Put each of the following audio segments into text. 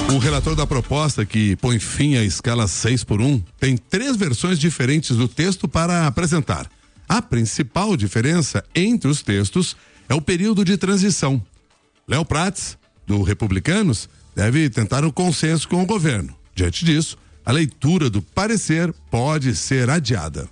O relator da proposta, que põe fim à escala 6x1, tem 3 versões diferentes do texto para apresentar. A principal diferença entre os textos é o período de transição. Léo Prats, do Republicanos, deve tentar um consenso com o governo. Diante disso, a leitura do parecer pode ser adiada.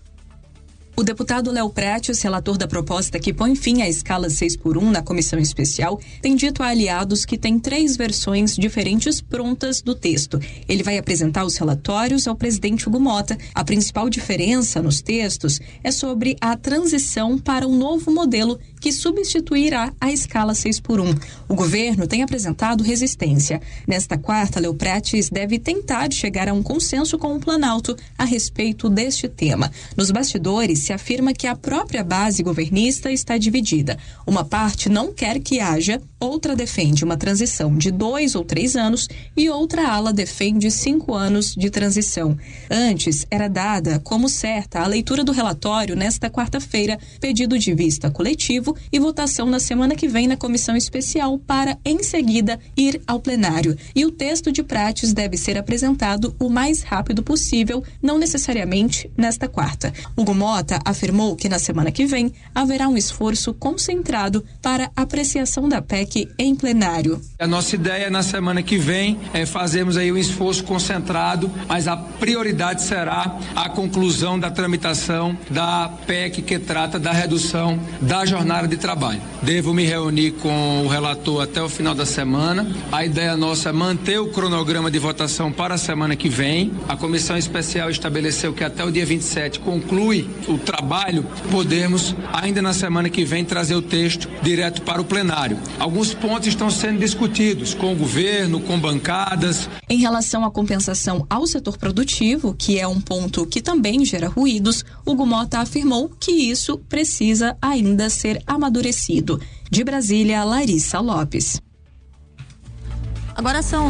O deputado Léo Prates, relator da proposta que põe fim à escala 6x1 na comissão especial, tem dito a aliados que tem 3 versões diferentes prontas do texto. Ele vai apresentar os relatórios ao presidente Hugo Motta. A principal diferença nos textos é sobre a transição para um novo modelo que substituirá a escala 6x1. O governo tem apresentado resistência. Nesta quarta, Léo Prates deve tentar chegar a um consenso com o Planalto a respeito deste tema. Nos bastidores, se afirma que a própria base governista está dividida. Uma parte não quer que haja, outra defende uma transição de 2 ou 3 anos e outra ala defende 5 anos de transição. Antes, era dada como certa a leitura do relatório nesta quarta-feira, pedido de vista coletivo e votação na semana que vem na comissão especial para, em seguida, ir ao plenário. E o texto de Prates deve ser apresentado o mais rápido possível, não necessariamente nesta quarta. Hugo Motta afirmou que na semana que vem haverá um esforço concentrado para apreciação da PEC em plenário. A nossa ideia na semana que vem é fazermos aí um esforço concentrado, mas a prioridade será a conclusão da tramitação da PEC que trata da redução da jornada de trabalho. Devo me reunir com o relator até o final da semana. A ideia nossa é manter o cronograma de votação para a semana que vem. A comissão especial estabeleceu que até o dia 27 conclui o trabalho, podermos ainda na semana que vem trazer o texto direto para o plenário. Alguns pontos estão sendo discutidos com o governo, com bancadas. Em relação à compensação ao setor produtivo, que é um ponto que também gera ruídos, Hugo Motta afirmou que isso precisa ainda ser amadurecido. De Brasília, Larissa Lopes. Agora são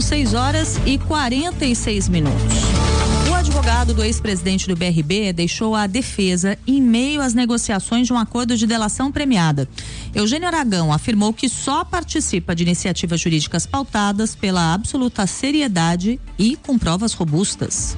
6h46. O advogado do ex-presidente do BRB deixou a defesa em meio às negociações de um acordo de delação premiada. Eugênio Aragão afirmou que só participa de iniciativas jurídicas pautadas pela absoluta seriedade e com provas robustas.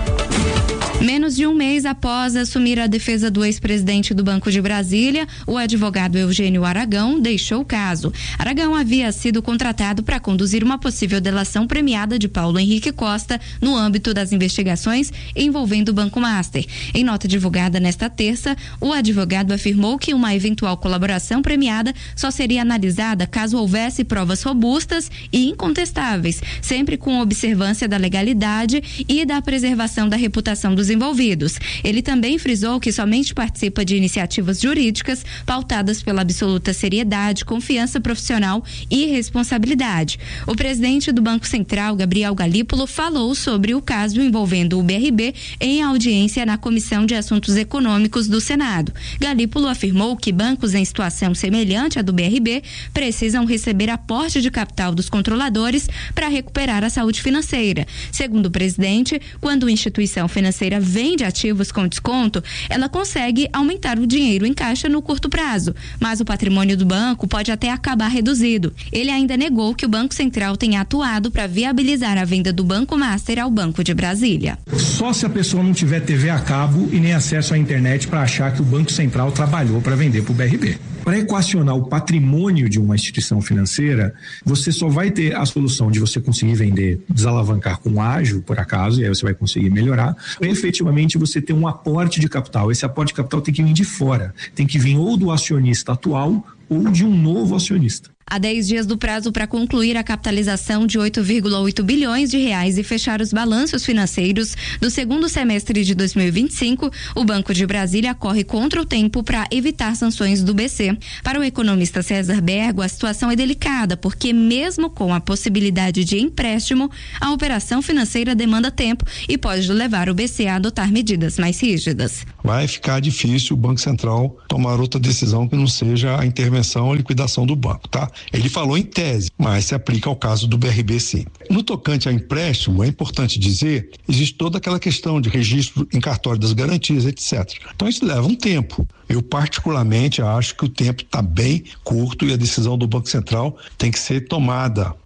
Menos de um mês após assumir a defesa do ex-presidente do Banco de Brasília, o advogado Eugênio Aragão deixou o caso. Aragão havia sido contratado para conduzir uma possível delação premiada de Paulo Henrique Costa no âmbito das investigações envolvendo o Banco Master. Em nota divulgada nesta terça, o advogado afirmou que uma eventual colaboração premiada só seria analisada caso houvesse provas robustas e incontestáveis, sempre com observância da legalidade e da preservação da reputação dos envolvidos. Ele também frisou que somente participa de iniciativas jurídicas pautadas pela absoluta seriedade, confiança profissional e responsabilidade. O presidente do Banco Central, Gabriel Galípolo, falou sobre o caso envolvendo o BRB em audiência na Comissão de Assuntos Econômicos do Senado. Galípolo afirmou que bancos em situação semelhante à do BRB precisam receber aporte de capital dos controladores para recuperar a saúde financeira. Segundo o presidente, quando a instituição financeira vende ativos com desconto, ela consegue aumentar o dinheiro em caixa no curto prazo, mas o patrimônio do banco pode até acabar reduzido. Ele ainda negou que o Banco Central tenha atuado para viabilizar a venda do Banco Master ao Banco de Brasília. Só se a pessoa não tiver TV a cabo e nem acesso à internet para achar que o Banco Central trabalhou para vender para o BRB. Para equacionar o patrimônio de uma instituição financeira, você só vai ter a solução de você conseguir vender, desalavancar com ágio, por acaso, e aí você vai conseguir melhorar. Efetivamente, você ter um aporte de capital. Esse aporte de capital tem que vir de fora. Tem que vir ou do acionista atual ou de um novo acionista. Há 10 dias do prazo para concluir a capitalização de 8,8 bilhões de reais e fechar os balanços financeiros do segundo semestre de 2025, o Banco de Brasília corre contra o tempo para evitar sanções do BC. Para o economista César Bergo, a situação é delicada, porque mesmo com a possibilidade de empréstimo, a operação financeira demanda tempo e pode levar o BC a adotar medidas mais rígidas. Vai ficar difícil o Banco Central tomar outra decisão que não seja a intervenção ou liquidação do banco, tá? Ele falou em tese, mas se aplica ao caso do BRB sim. No tocante a empréstimo, é importante dizer, existe toda aquela questão de registro em cartório das garantias, etc. Então isso leva um tempo. Eu particularmente acho que o tempo está bem curto e a decisão do Banco Central tem que ser tomada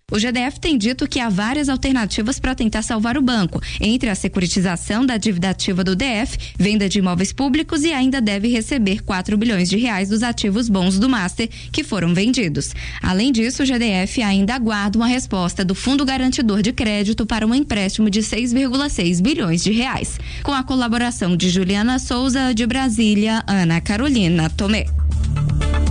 O GDF tem dito que há várias alternativas para tentar salvar o banco, entre a securitização da dívida ativa do DF, venda de imóveis públicos e ainda deve receber R$4 bilhões dos ativos bons do Master que foram vendidos. Além disso, o GDF ainda aguarda uma resposta do Fundo Garantidor de Crédito para um empréstimo de R$6,6 bilhões. Com a colaboração de Juliana Souza, de Brasília, Ana Carolina Tomé.